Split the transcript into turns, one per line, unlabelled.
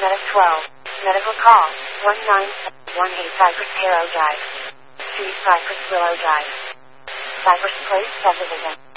Meta 12. Medical call, 19718 Cypress Harrow Drive. 2 Cypress Willow Drive. Cypress Place Subdivision.